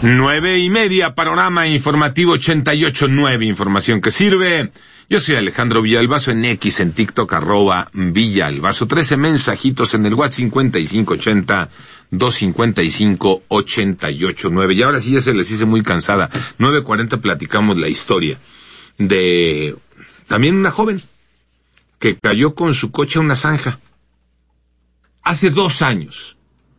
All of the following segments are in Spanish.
9:30, panorama informativo 88.9, información que sirve. Yo soy Alejandro Villalbazo en X, en TikTok, @Villalbazo. 13 mensajitos en el WhatsApp 5580-255-889. Y ahora sí ya se les hice muy cansada. 9:40 platicamos la historia de también una joven que cayó con su coche a una zanja. Hace 2 años.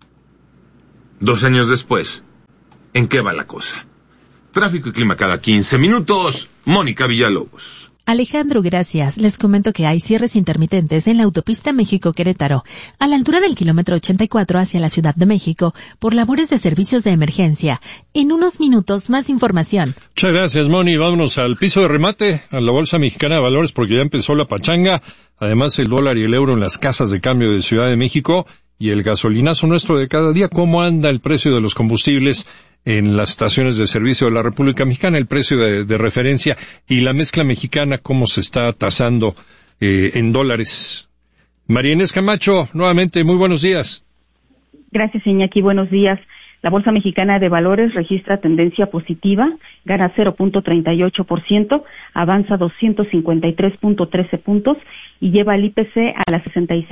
2 años después, ¿en qué va la cosa? Tráfico y clima cada 15 minutos. Mónica Villalobos. Alejandro, gracias. Les comento que hay cierres intermitentes en la autopista México-Querétaro, a la altura del kilómetro 84 hacia la Ciudad de México, por labores de servicios de emergencia. En unos minutos, más información. Muchas gracias, Moni. Vámonos al piso de remate, a la Bolsa Mexicana de Valores, porque ya empezó la pachanga. Además, el dólar y el euro en las casas de cambio de Ciudad de México y el gasolinazo nuestro de cada día. ¿Cómo anda el precio de los combustibles en las estaciones de servicio de la República Mexicana, el precio de referencia y la mezcla mexicana, cómo se está tasando en dólares? María Inés Camacho, nuevamente, muy buenos días. Gracias, Iñaki, buenos días. La Bolsa Mexicana de Valores registra tendencia positiva, gana 0.38%, avanza 253.13 puntos y lleva el IPC a las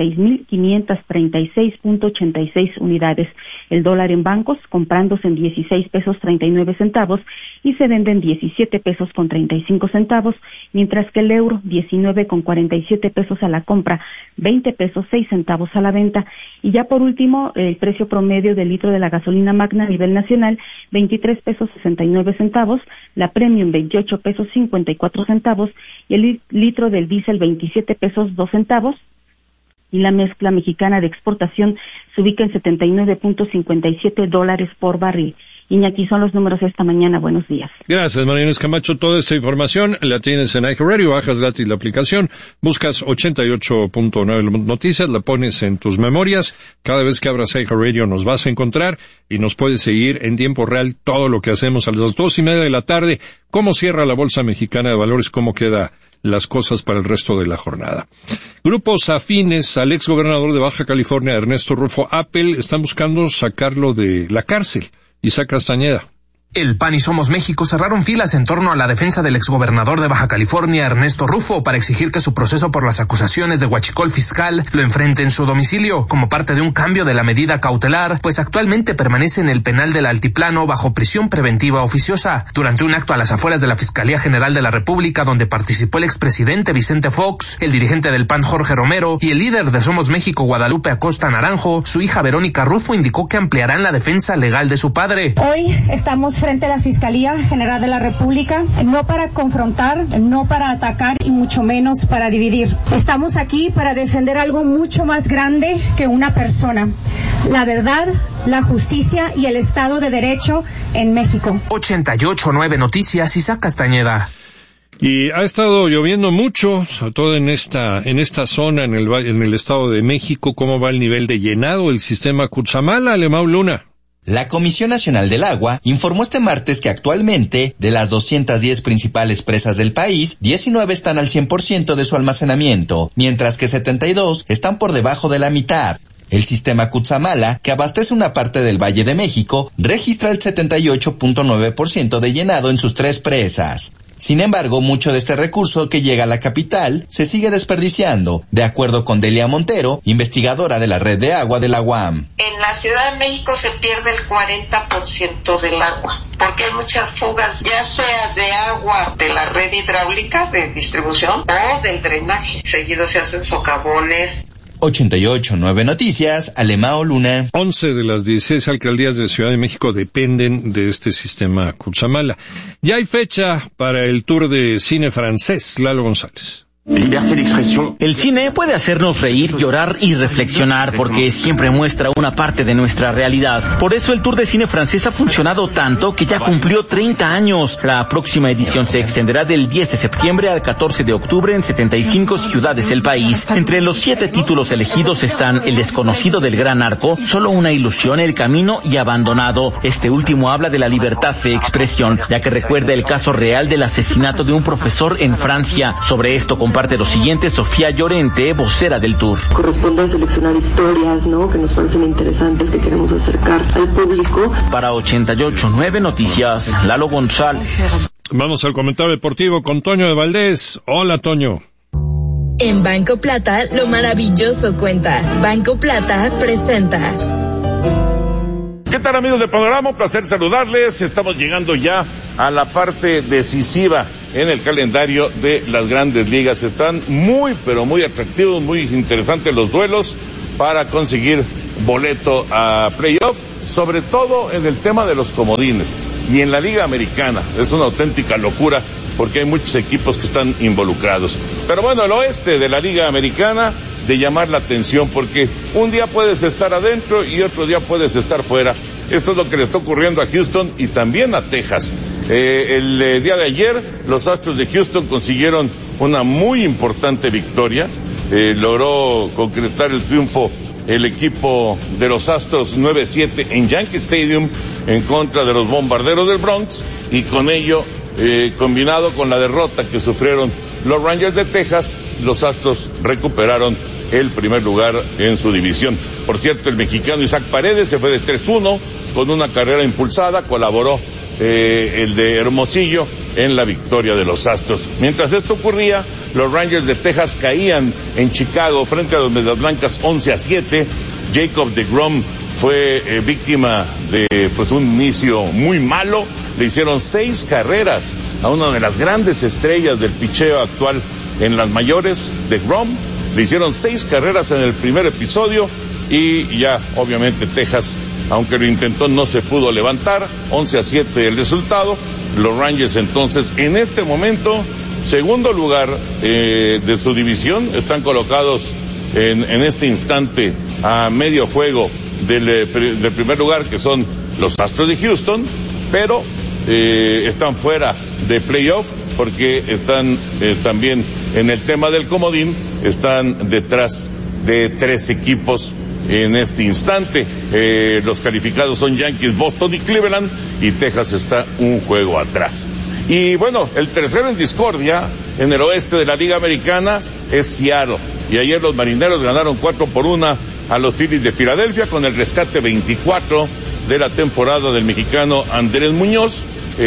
66.536.86 unidades. El dólar en bancos comprándose en 16 pesos 39 centavos y se vende en 17 pesos con 35 centavos, mientras que el euro 19 con 47 pesos a la compra, 20 pesos 6 centavos a la venta. Y ya por último, el precio promedio del litro de la gasolina magna a nivel nacional, 23 pesos 69 centavos, la premium 28 pesos 54 centavos y el litro del diésel 27 pesos 2 centavos. Y la mezcla mexicana de exportación se ubica en $79.57 por barril. Iñaki, son los números esta mañana. Buenos días. Gracias, María Inés Camacho. Toda esta información la tienes en iHeartRadio, bajas gratis la aplicación, buscas 88.9 Noticias, la pones en tus memorias. Cada vez que abras iHeartRadio nos vas a encontrar y nos puedes seguir en tiempo real todo lo que hacemos a las 2:30 de la tarde. Cómo cierra la Bolsa Mexicana de Valores, cómo queda las cosas para el resto de la jornada. Grupos afines al exgobernador de Baja California, Ernesto Rufo Appel, están buscando sacarlo de la cárcel. Isaac Castañeda. El PAN y Somos México cerraron filas en torno a la defensa del exgobernador de Baja California, Ernesto Rufo, para exigir que su proceso por las acusaciones de huachicol fiscal lo enfrente en su domicilio, como parte de un cambio de la medida cautelar, pues actualmente permanece en el penal del Altiplano bajo prisión preventiva oficiosa. Durante un acto a las afueras de la Fiscalía General de la República, donde participó el expresidente Vicente Fox, el dirigente del PAN Jorge Romero y el líder de Somos México Guadalupe Acosta Naranjo, su hija Verónica Rufo indicó que ampliarán la defensa legal de su padre. Hoy estamos frente a la Fiscalía General de la República, no para confrontar, no para atacar y mucho menos para dividir. Estamos aquí para defender algo mucho más grande que una persona: la verdad, la justicia y el Estado de Derecho en México. 88.9 Noticias, Isaac Castañeda. Y ha estado lloviendo mucho, sobre todo en esta zona, en el Estado de México. ¿Cómo va el nivel de llenado del sistema Cutzamala, Alemão Luna? La Comisión Nacional del Agua informó este martes que actualmente, de las 210 principales presas del país, 19 están al 100% de su almacenamiento, mientras que 72 están por debajo de la mitad. El sistema Cutzamala, que abastece una parte del Valle de México, registra el 78.9% de llenado en sus 3 presas. Sin embargo, mucho de este recurso que llega a la capital se sigue desperdiciando, de acuerdo con Delia Montero, investigadora de la Red de Agua de la UAM. En la Ciudad de México se pierde el 40% del agua, porque hay muchas fugas, ya sea de agua de la red hidráulica de distribución o del drenaje. Seguido se hacen socavones. 88.9 Noticias, Alemão Luna. 11 de las 16 alcaldías de Ciudad de México dependen de este sistema Cutzamala. Ya hay fecha para el tour de cine francés, Lalo González. El cine puede hacernos reír, llorar y reflexionar porque siempre muestra una parte de nuestra realidad. Por eso el Tour de Cine francés ha funcionado tanto que ya cumplió 30 años. La próxima edición se extenderá del 10 de septiembre al 14 de octubre en 75 ciudades del país. Entre los 7 títulos elegidos están El desconocido del gran arco, Solo una ilusión, El camino y Abandonado. Este último habla de la libertad de expresión, ya que recuerda el caso real del asesinato de un profesor en Francia. Sobre esto comparte lo siguiente Sofía Llorente, vocera del tour. Corresponde a seleccionar historias, ¿no?, que nos parecen interesantes, que queremos acercar al público. Para 88.9 Noticias, Lalo González. Vamos al comentario deportivo con Toño de Valdés. Hola, Toño. En Banco Plata, lo maravilloso cuenta. Banco Plata presenta. ¿Qué tal, amigos de Panorama? Un placer saludarles. Estamos llegando ya a la parte decisiva en el calendario de las grandes ligas. Están muy, pero muy atractivos, muy interesantes los duelos para conseguir boleto a playoff, sobre todo en el tema de los comodines y en la Liga Americana. Es una auténtica locura porque hay muchos equipos que están involucrados. Pero bueno, el oeste de la Liga Americana, de llamar la atención, porque un día puedes estar adentro y otro día puedes estar fuera. Esto es lo que le está ocurriendo a Houston y también a Texas. El día de ayer, los Astros de Houston consiguieron una muy importante victoria. Logró concretar el triunfo el equipo de los Astros 9-7 en Yankee Stadium en contra de los Bombarderos del Bronx, y con ello, combinado con la derrota que sufrieron los Rangers de Texas, los Astros recuperaron el primer lugar en su división. Por cierto, el mexicano Isaac Paredes se fue de 3-1 con una carrera impulsada, colaboró el de Hermosillo en la victoria de los Astros. Mientras esto ocurría, los Rangers de Texas caían en Chicago frente a los Medias Blancas 11-7. Jacob deGrom fue víctima de un inicio muy malo. Le hicieron 6 carreras a una de las grandes estrellas del picheo actual en las mayores, deGrom. Le hicieron 6 carreras en el primer episodio y ya obviamente Texas, aunque lo intentó, no se pudo levantar. 11-7 el resultado. Los Rangers entonces en este momento segundo lugar de su división, están colocados en este instante a medio juego del primer lugar, que son los Astros de Houston, pero están fuera de playoff porque están también en el tema del comodín, están detrás de 3 equipos en este instante. Los calificados son Yankees, Boston y Cleveland, y Texas está un juego atrás. Y bueno, el tercero en discordia en el oeste de la Liga Americana es Seattle, y ayer los Marineros ganaron 4-1 a los Phillies de Filadelfia con el rescate 24 de la temporada del mexicano Andrés Muñoz.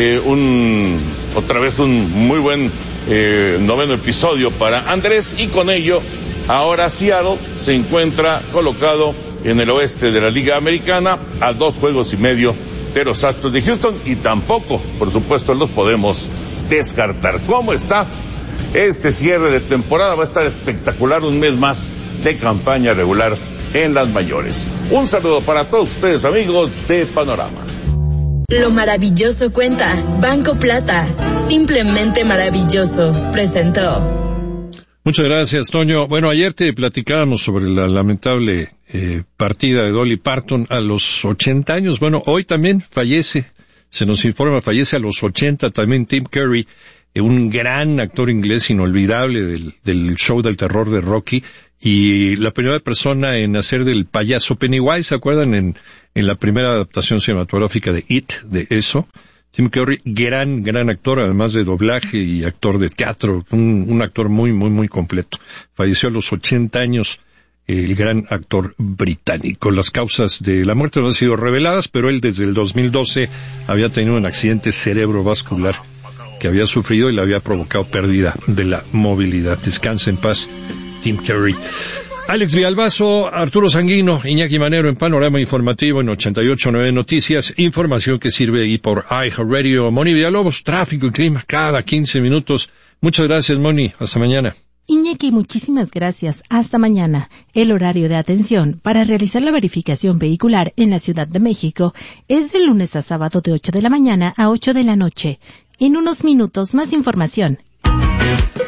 Otra vez un muy buen noveno episodio para Andrés, y con ello ahora Seattle se encuentra colocado en el oeste de la Liga Americana a 2 juegos y medio de los Astros de Houston, y tampoco, por supuesto, los podemos descartar. ¿Cómo está este cierre de temporada? Va a estar espectacular, un mes más de campaña regular en las mayores. Un saludo para todos ustedes, amigos de Panorama. Lo maravilloso cuenta. Banco Plata, simplemente maravilloso, presentó. Muchas gracias, Toño. Bueno, ayer te platicábamos sobre la lamentable partida de Dolly Parton a los 80 años. Bueno, hoy también fallece, se nos informa, fallece a los 80 también Tim Curry, un gran actor inglés inolvidable del show del terror de Rocky, y la primera persona en hacer del payaso Pennywise. ¿Se acuerdan? En la primera adaptación cinematográfica de It, de eso. Tim Curry, gran actor, además de doblaje y actor de teatro, un actor muy completo. Falleció a los 80 años el gran actor británico. Las causas de la muerte no han sido reveladas, pero él desde el 2012 había tenido un accidente cerebrovascular que había sufrido y le había provocado pérdida de la movilidad. Descanse en paz, Tim Curry. Alex Villalbazo, Arturo Sanguino, Iñaki Manero en Panorama Informativo en 88.9 Noticias, información que sirve ahí por iHeartRadio. Moni Villalobos, tráfico y clima cada 15 minutos. Muchas gracias, Moni. Hasta mañana. Iñaki, muchísimas gracias. Hasta mañana. El horario de atención para realizar la verificación vehicular en la Ciudad de México es de lunes a sábado de 8 de la mañana a 8 de la noche. En unos minutos, más información